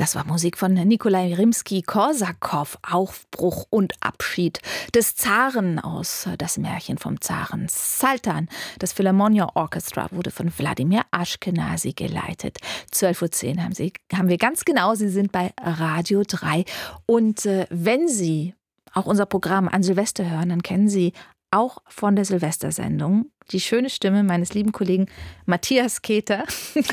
Das war Musik von Nikolai Rimski-Korsakow, Aufbruch und Abschied des Zaren aus Das Märchen vom Zaren. Sultan, das Philharmonia Orchestra, wurde von Wladimir Aschkenazy geleitet. 12:10 Uhr haben wir ganz genau, Sie sind bei Radio 3. Und wenn Sie auch unser Programm an Silvester hören, dann kennen Sie auch von der Silvestersendung die schöne Stimme meines lieben Kollegen Matthias Keter.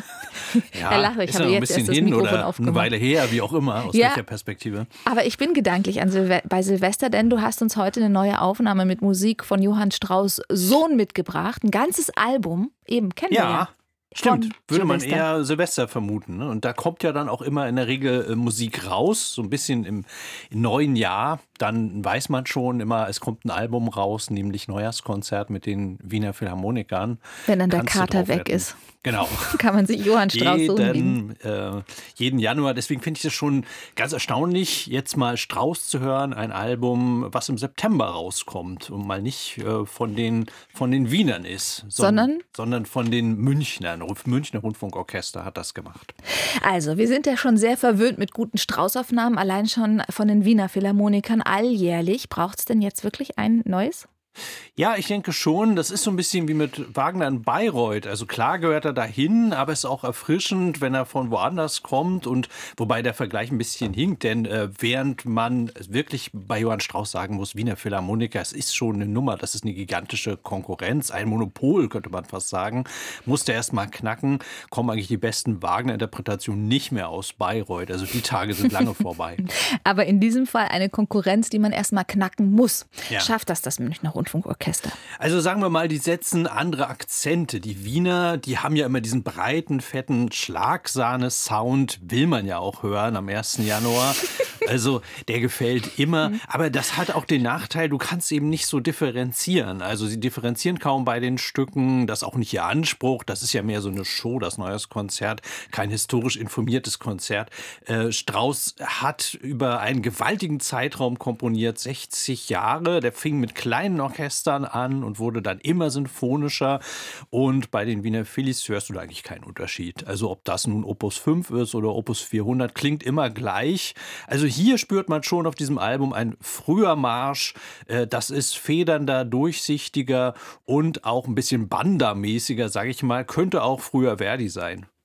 Ja, Er lacht, ich ist habe ja noch ein jetzt bisschen erst das hin Mikrofon oder aufgemacht. eine Weile her, wie auch immer, aus welcher Perspektive. Aber ich bin gedanklich bei Silvester, denn du hast uns heute eine neue Aufnahme mit Musik von Johann Strauss Sohn mitgebracht. Ein ganzes Album, eben, kennen wir ja. Stimmt, würde man Silvester. eher Silvester vermuten. Ne? Und da kommt ja dann auch immer in der Regel Musik raus, so ein bisschen im neuen Jahr. Dann weiß man schon immer, es kommt ein Album raus, nämlich Neujahrskonzert mit den Wiener Philharmonikern. Wenn dann der Kannst du Kater drauf weg wetten. ist, Genau. kann man sich Johann Strauss Sohn geben. Jeden Januar. Deswegen finde ich es schon ganz erstaunlich, jetzt mal Strauss zu hören, ein Album, was im September rauskommt und mal nicht von den Wienern ist, sondern von den Münchnern. Münchner Rundfunkorchester hat das gemacht. Also, wir sind ja schon sehr verwöhnt mit guten Strauß-Aufnahmen, allein schon von den Wiener Philharmonikern alljährlich. Braucht es denn jetzt wirklich ein neues? Ja, ich denke schon. Das ist so ein bisschen wie mit Wagner in Bayreuth. Also klar gehört er dahin, aber es ist auch erfrischend, wenn er von woanders kommt. Und wobei der Vergleich ein bisschen hinkt, denn während man wirklich bei Johann Strauss sagen muss, Wiener Philharmoniker, es ist schon eine Nummer, das ist eine gigantische Konkurrenz, ein Monopol, könnte man fast sagen, musste erst mal knacken, kommen eigentlich die besten Wagner-Interpretationen nicht mehr aus Bayreuth. Also die Tage sind lange vorbei. Aber in diesem Fall eine Konkurrenz, die man erst mal knacken muss. Ja. Schafft das Münchner Rundfunkorchester? Also sagen wir mal, die setzen andere Akzente. Die Wiener, die haben ja immer diesen breiten, fetten Schlagsahne-Sound, will man ja auch hören am 1. Januar. Also der gefällt immer. Aber das hat auch den Nachteil, du kannst eben nicht so differenzieren. Also sie differenzieren kaum bei den Stücken. Das ist auch nicht ihr Anspruch. Das ist ja mehr so eine Show, das Neujahrskonzert. Kein historisch informiertes Konzert. Strauss hat über einen gewaltigen Zeitraum komponiert, 60 Jahre. Der fing mit kleinen Orchestern an und wurde dann immer symphonischer. Und bei den Wiener Phillies hörst du da eigentlich keinen Unterschied. Also ob das nun Opus 5 ist oder Opus 400, klingt immer gleich. Also hier spürt man schon auf diesem Album ein früher Marsch. Das ist federnder, durchsichtiger und auch ein bisschen Banda-mäßiger, sage ich mal. Könnte auch früher Verdi sein.